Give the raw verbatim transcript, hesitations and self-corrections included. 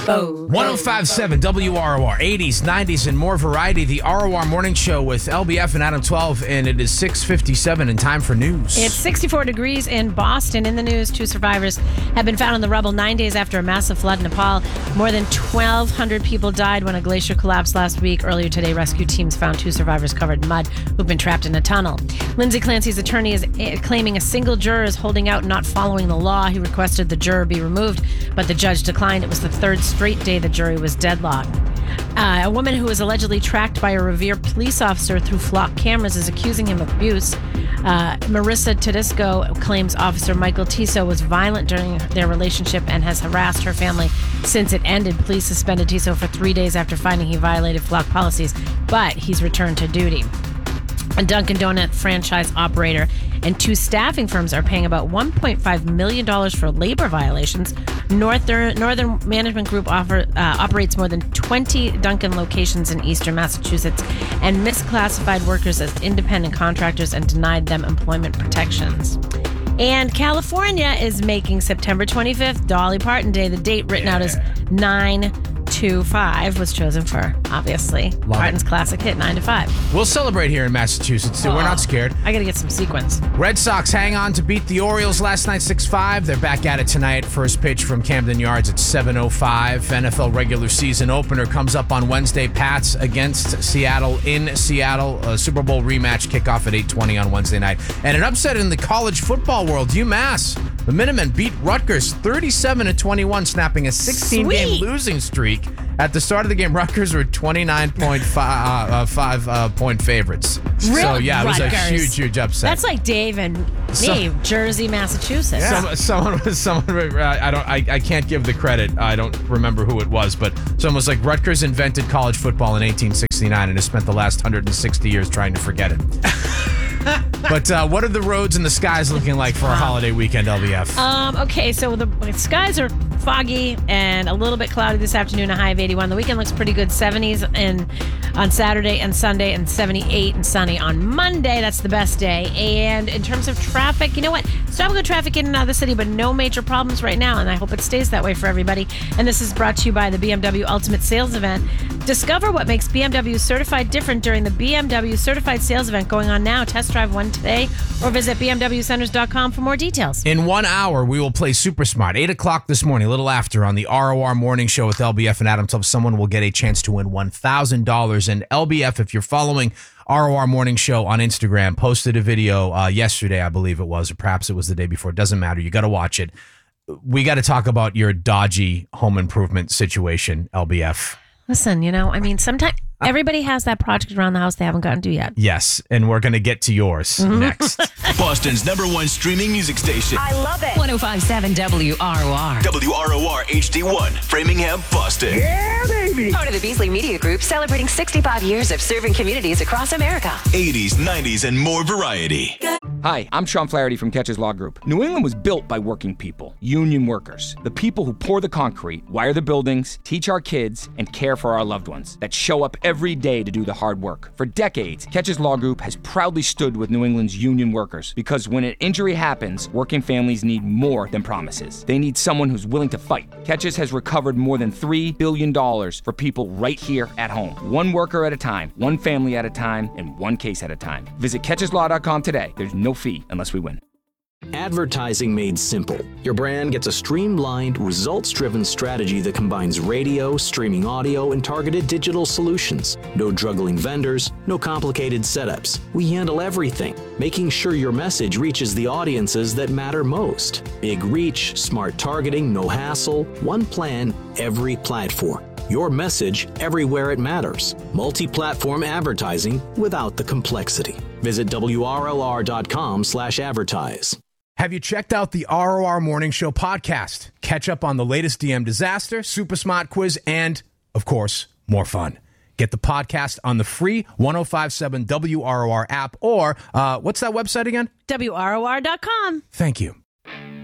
Oh. one oh five point seven W R O R, eighties, nineties, and more variety. The R O R Morning Show with L B F and Adam twelve, and it is six fifty-seven and time for news. It's sixty-four degrees in Boston. In the news, two survivors have been found in the rubble nine days after a massive flood in Nepal. More than twelve hundred people died when a glacier collapsed last week. Earlier today, rescue teams found two survivors covered in mud who've been trapped in a tunnel. Lindsay Clancy's attorney is claiming a single juror is holding out and not following the law. He requested the juror be removed, but the judge declined. It was the third straight day the jury was deadlocked. Uh, a woman who was allegedly tracked by a Revere police officer through flock cameras is accusing him of abuse. Uh, Marissa Tedesco claims Officer Michael Tiso was violent during their relationship and has harassed her family since it ended. Police suspended Tiso for three days after finding he violated flock policies, but he's returned to duty. A Dunkin' Donut franchise operator and two staffing firms are paying about one point five million dollars for labor violations. Northern, Northern Management Group offer, uh, operates more than twenty Dunkin' locations in eastern Massachusetts and misclassified workers as independent contractors and denied them employment protections. And California is making September twenty-fifth Dolly Parton Day. The date written yeah. out as nine two five was chosen for, obviously, Love Parton's it. classic hit, nine to five. We'll celebrate here in Massachusetts, so oh, we're not scared. I got to get some sequins. Red Sox hang on to beat the Orioles last night six five. They're back at it tonight. First pitch from Camden Yards at seven oh five. N F L regular season opener comes up on Wednesday. Pats against Seattle in Seattle. A Super Bowl rematch kickoff at eight twenty on Wednesday night. And an upset in the college football world. UMass, the Minutemen beat Rutgers thirty-seven to twenty-one, snapping a sixteen-game losing streak. At the start of the game, Rutgers were twenty-nine point five uh, uh, five, uh, point favorites. Really? So, yeah, it was Rutgers. a huge, huge upset. That's like Dave and me, so, Jersey, Massachusetts. Yeah. Some, someone was, someone, I don't, I, I can't give the credit. I don't remember who it was, but someone was like, Rutgers invented college football in eighteen sixty-nine and has spent the last one hundred sixty years trying to forget it. But uh, what are the roads and the skies looking like for our holiday weekend, L B F? Um, okay, so the skies are foggy and a little bit cloudy this afternoon, a high of eighty-one. The weekend looks pretty good, seventies in, on Saturday and Sunday, and seventy-eight and sunny on Monday. That's the best day. And in terms of traffic, you know what? Stop and go traffic in and out of the city, but no major problems right now, and I hope it stays that way for everybody. And this is brought to you by the B M W Ultimate Sales Event. Discover what makes B M W certified different during the B M W Certified Sales Event going on now. Test drive one today or visit b m w centers dot com for more details. In one hour, we will play Super Smart. eight o'clock this morning, a little after, on the R O R Morning Show with L B F and Adam twelve. Someone will get a chance to win one thousand dollars. And L B F, if you're following R O R Morning Show on Instagram, posted a video uh, yesterday, I believe it was, or perhaps it was the day before. It doesn't matter. You got to watch it. We got to talk about your dodgy home improvement situation, L B F. Listen, you know, I mean, sometimes everybody has that project around the house they haven't gotten to yet. Yes, and we're going to get to yours mm-hmm. next. Boston's number one streaming music station. I love it. one oh five point seven W R O R. W R O R H D one, Framingham, Boston. Yeah, baby. Part of the Beasley Media Group, celebrating sixty-five years of serving communities across America. eighties, nineties, and more variety. Hi, I'm Sean Flaherty from Catches Law Group. New England was built by working people, union workers, the people who pour the concrete, wire the buildings, teach our kids, and care for our loved ones, that show up every day to do the hard work. For decades, Catches Law Group has proudly stood with New England's union workers, because when an injury happens, working families need more than promises. They need someone who's willing to fight. Catches has recovered more than three billion dollars for people right here at home. One worker at a time, one family at a time, and one case at a time. Visit catches law dot com today. There's no fee unless we win. Advertising made simple. Your brand gets a streamlined, results-driven strategy that combines radio, streaming audio, and targeted digital solutions. No juggling vendors, no complicated setups. We handle everything, making sure your message reaches the audiences that matter most. Big reach, smart targeting, no hassle, one plan, every platform. Your message everywhere it matters. Multi-platform advertising without the complexity. Visit W R O R dot com slash advertise. Have you checked out the R O R Morning Show podcast? Catch up on the latest D M disaster, Super Smart quiz, and, of course, more fun. Get the podcast on the free one oh five point seven W R O R app or, uh, what's that website again? W R O R dot com. Thank you.